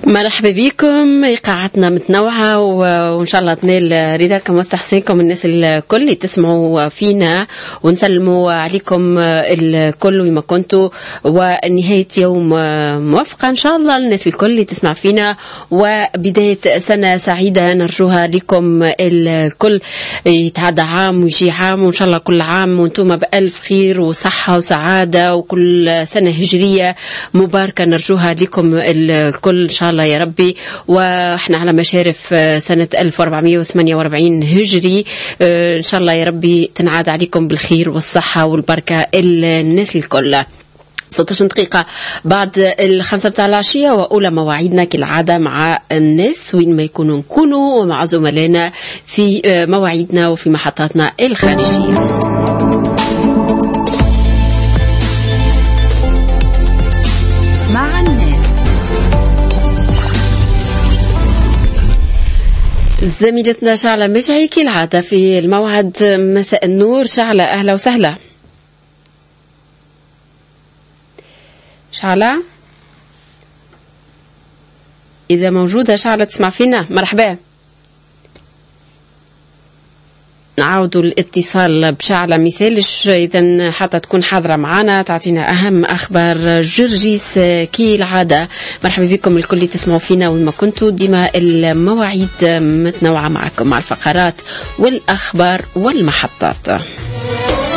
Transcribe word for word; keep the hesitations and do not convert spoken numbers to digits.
مرحبا بكم. إيقاعاتنا متنوعة وإن شاء الله تنال رضاكم واستحسانكم الناس الكل اللي تسمعوا فينا، ونسلموا عليكم الكل وما كنتوا، ونهاية يوم موفقة إن شاء الله الناس الكل اللي تسمع فينا، وبداية سنة سعيدة نرجوها لكم الكل. يتعدى عام ويجي عام، وإن شاء الله كل عام وانتم بألف خير وصحة وسعادة، وكل سنة هجرية مباركة نرجوها لكم الكل إن شاء الله يا ربي. واحنا على مشارف سنة ألف وأربعمائة وثمانية وأربعين هجري، إن شاء الله يا ربي تنعاد عليكم بالخير والصحة والبركة الناس الكل. ستة عشر دقيقة بعد الخمسة بتاع العشية، وأولى مواعيدنا كالعادة مع الناس وين ما يكونوا نكونوا، ومع زملائنا في مواعيدنا وفي محطاتنا الخارجية. زميلتنا شعلة مجعي كالعادة في الموعد. مساء النور شعلة، أهلا وسهلا. شعلة إذا موجودة شعلة تسمع فينا مرحبا. نعاودوا الاتصال بشعلة مثالش، إذا حتى تكون حاضرة معنا تعطينا أهم أخبار جرجيس كالعادة. مرحبا بكم الكل اللي تسمعوا فينا وما كنتوا، ديما المواعيد متنوعة معكم مع الفقرات والأخبار والمحطات.